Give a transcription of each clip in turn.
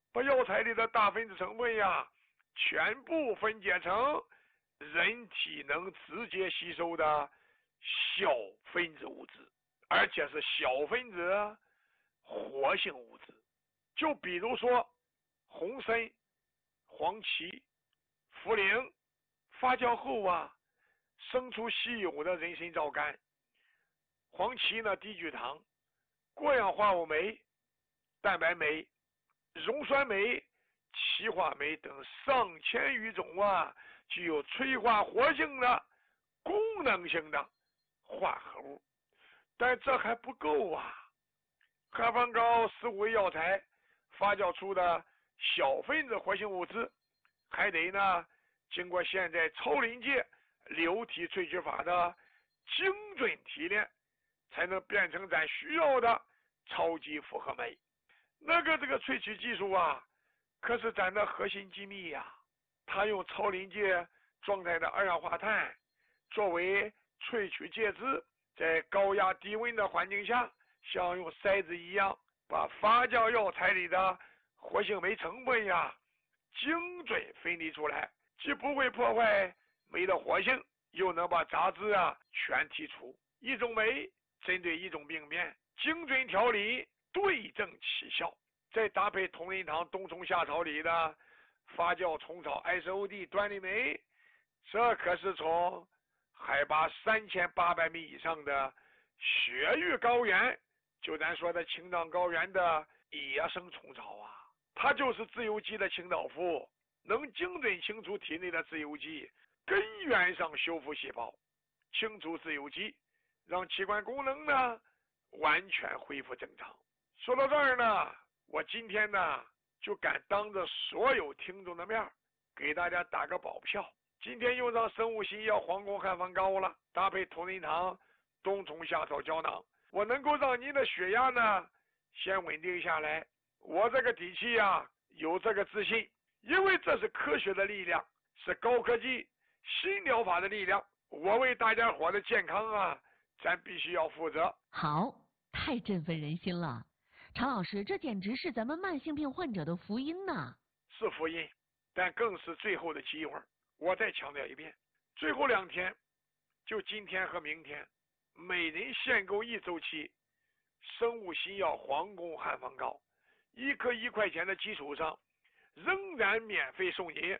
把药材里的大分子成分呀，全部分解成人体能直接吸收的小分子物质，而且是小分子活性物质。就比如说红参、黄芪、茯苓发酵后啊，生出稀有的人参皂苷。黄芪呢，低聚糖，过氧化物酶、蛋白酶、溶酸酶、歧化酶等上千余种啊，具有催化活性的功能性的化合物。但这还不够啊！汉方膏是5味药材发酵出的小分子活性物质，还得呢经过现在超临界流体萃取法的精准提炼，才能变成咱需要的超级复合酶。这个萃取技术啊，可是咱的核心机密呀。它用超临界状态的二氧化碳作为萃取介质，在高压低温的环境下，像用筛子一样，把发酵药材里的活性酶成分呀精准分离出来，既不会破坏酶的活性，又能把杂质啊全剔除。一种酶针对一种病变，精准调理，对症起效。再搭配同仁堂冬虫夏草里的发酵虫草 SOD 端粒酶，这可是从海拔3800米以上的雪域高原，就咱说的青藏高原的野生虫草啊，它就是自由基的清道夫，能精准清除体内的自由基，根源上修复细胞，清除自由基，让器官功能呢完全恢复正常。说到这儿呢，我今天呢就敢当着所有听众的面给大家打个保票，今天用上生物新药皇宫汉方膏了，搭配同仁堂冬虫夏草胶囊，我能够让您的血压呢先稳定下来。我这个底气啊，有这个自信，因为这是科学的力量，是高科技新疗法的力量。我为大家伙的健康啊，咱必须要负责。 好，太振奋人心了。常老师，这简直是咱们慢性病患者的福音呐！ 是福音，但更是最后的机会。我再强调一遍，最后2天，就今天和明天，每人限购1周期生物新药皇宫汉方膏，1颗1块钱的基础上，仍然免费送您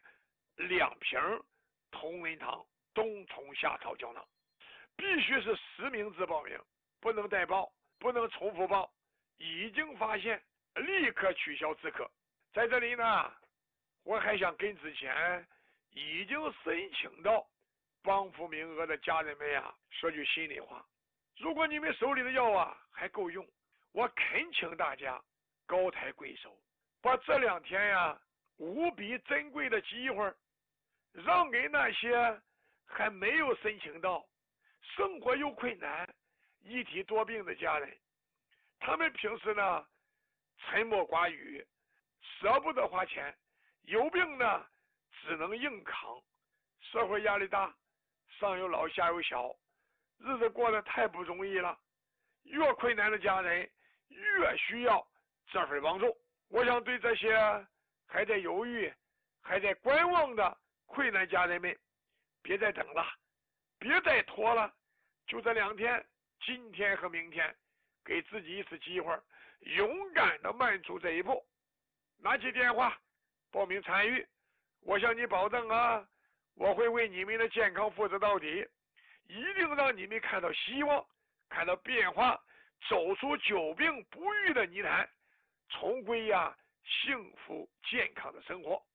2瓶同仁堂冬虫夏草胶囊，必须是实名制报名，不能代报，不能重复报，已经发现立刻取消资格。在这里呢，我还想跟之前已经申请到帮扶名额的家人们呀说句心里话，如果你们手里的药啊还够用，我恳请大家高抬贵手，把这2天呀无比珍贵的机会让给那些还没有申请到、生活又困难、一体多病的家人。他们平时呢沉默寡语，舍不得花钱，有病呢只能硬扛，社会压力大，上有老下有小，日子过得太不容易了。越困难的家人越需要这份帮助。我想对这些还在犹豫、还在观望的困难家人们，别再等了，别再拖了，就这2天，今天和明天，给自己一次机会，勇敢的迈出这一步，拿起电话报名参与。我向你保证啊，我会为你们的健康负责到底，一定让你们看到希望，看到变化，走出久病不愈的泥潭，重归幸福健康的生活。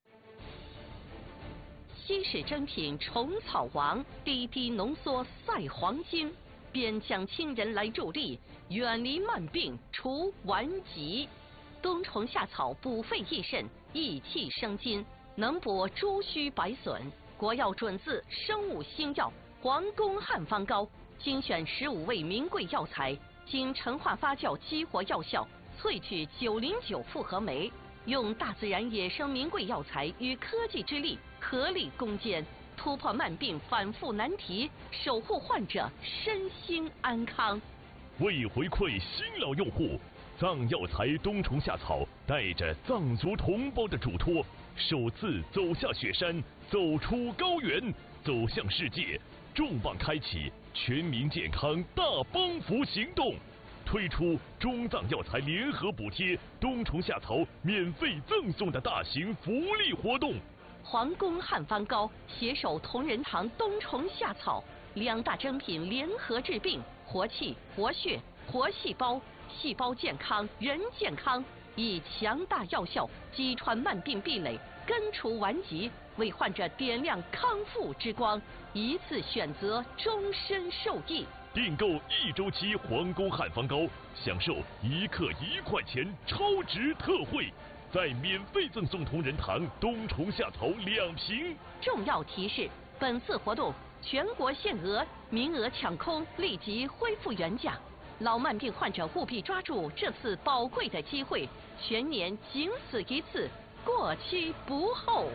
稀世珍品虫草王，滴滴浓缩赛黄金，边疆亲人来助力，远离慢病除顽疾。冬虫夏草补肺益肾，益气生津，能补诸虚百损。国药准字生物新药皇宫汉方膏，精选15味名贵药材，经陈化发酵激活药效，萃取909复合酶，用大自然野生名贵药材与科技之力合力攻坚，突破慢病反复难题，守护患者身心安康。 为回馈新老用户，藏药材冬虫夏草带着藏族同胞的嘱托，首次走下雪山，走出高原，走向世界，重磅开启全民健康大帮扶行动，推出中藏药材联合补贴、冬虫夏草免费赠送的大型福利活动。 皇宫汉方膏携手同仁堂冬虫夏草2大珍品联合治病，活气、活血、活细胞，细胞健康，人健康，以强大药效击穿慢病壁垒，根除顽疾，为患者点亮康复之光，一次选择，终身受益。 订购1周期皇宫汉方膏，享受1克1块钱超值特惠，再免费赠送同仁堂冬虫夏草2瓶。 重要提示：本次活动全国限额，名额抢空，立即恢复原价。老慢病患者务必抓住这次宝贵的机会，全年仅此一次，过期不候。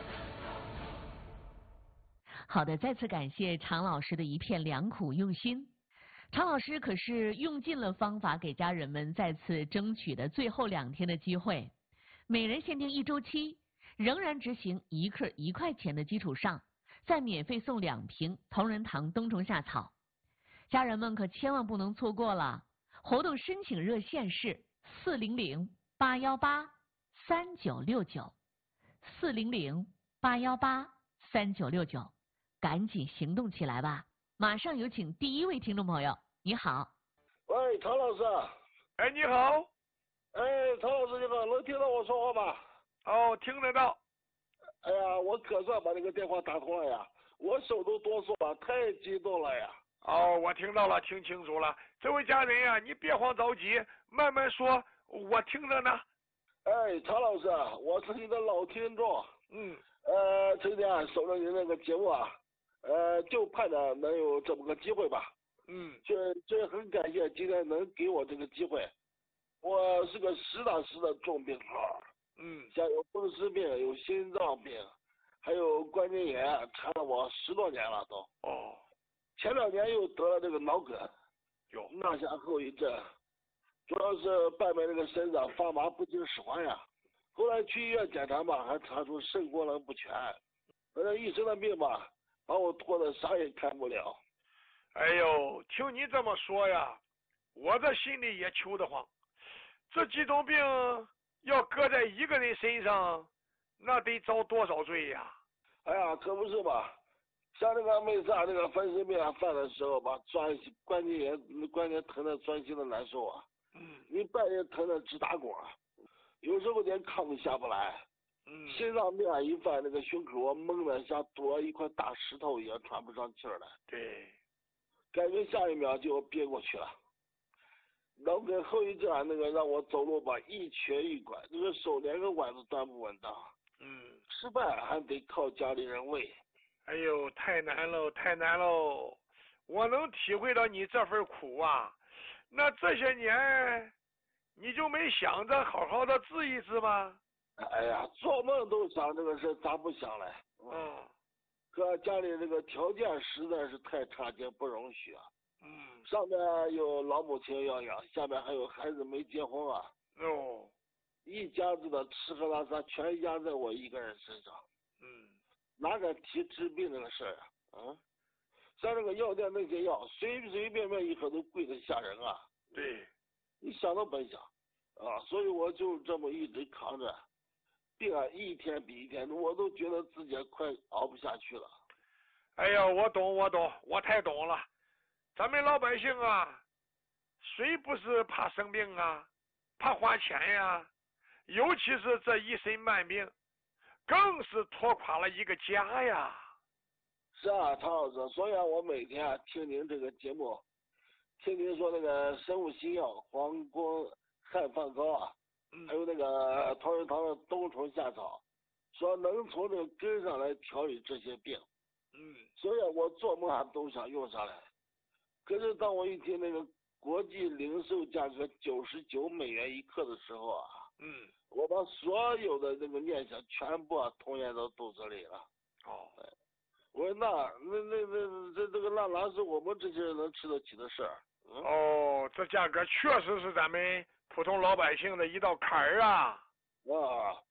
好的，再次感谢常老师的一片良苦用心。常老师可是用尽了方法，给家人们再次争取的最后2天的机会。每人限定1周期，仍然执行1克1块钱的基础上，再免费送2瓶同仁堂冬虫夏草。家人们可千万不能错过了。活动申请热线是400-818-3969，400-818-3969，赶紧行动起来吧！马上有请第1位听众朋友，你好。 喂，常老师。 哎，你好。 哎，常老师你好，能听到我说话吗？ 哦，听得到。 哎呀，我可算把这个电话打通了呀，我手都哆嗦了，太激动了呀。 哦，我听到了，听清楚了。这位家人呀，你别慌着急，慢慢说，我听着呢。 哎，常老师，我是你的老听众。这天收了你那个节目啊，就盼着能有这么个机会吧。这很感谢今天能给我这个机会。我是个实打实的重病号。像有风湿病，有心脏病，还有关节炎，缠了我10多年了都。 哦。 前2年又得了这个脑梗，落下后遗症，主要是半边这个身子发麻不听使唤呀。后来去医院检查吧，还查出肾功能不全。反正医生的命吧，把我拖得啥也看不了。 哎呦，听你这么说呀，我这心里也求得慌。这几种病要搁在一个人身上，那得遭多少罪呀？ 哎呀，可不是吧。像这个每次这个风湿病犯的时候吧，关节疼的钻心的难受啊。你半夜疼的直打滚，有时候连炕都下不来。心脏病一犯，那个胸口闷的像堵了一块大石头一样，喘不上气来。 对， 感觉下一秒就要憋过去了。脑梗后遗症那个让我走路吧一瘸一拐，这个手连个碗都端不稳当。吃饭还得靠家里人喂。 哎呦，太难喽，太难喽！我能体会到你这份苦啊。那这些年，你就没想着好好的治一治吗？ 哎呀，做梦都想这个事，咋不想嘞？可家里这个条件实在是太差劲，不容许啊。上面有老母亲要养，下面还有孩子没结婚啊。一家子的吃喝拉撒全压在我一个人身上。哪敢提治病这个事儿啊？像这个药店那些药，随随便便一盒都贵得吓人啊！ 对， 你想都甭想啊！所以我就这么一直扛着，病啊一天比一天，我都觉得自己快熬不下去了。 哎呀，我懂，我太懂了。咱们老百姓啊，谁不是怕生病啊，怕花钱呀？尤其是这一身慢病。更是拖垮了一个家呀！ 是啊，常老师，所以我每天听您这个节目，听您说那个生物新药皇宫汉方膏啊，还有那个同仁堂的冬虫夏草，说能从这个根上来调理这些病。所以我做梦都想用上来。可是当我一听那个国际零售价格$991克的时候啊，我把所有的那个念想全部吞咽到肚子里了。我说这个哪是我们这些人能吃得起的事儿？ 这价格确实是咱们普通老百姓的一道坎儿啊。 啊。